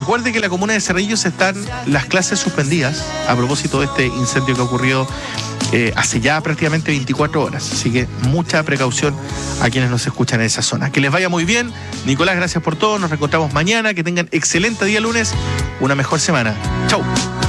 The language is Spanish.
recuerde que en la comuna de Cerrillos están las clases suspendidas a propósito de este incendio que ocurrió hace ya prácticamente 24 horas. Así que mucha precaución a quienes nos escuchan en esa zona. Que les vaya muy bien. Nicolás, gracias por todo. Nos reencontramos mañana. Que tengan excelente día lunes. Una mejor semana. Chau.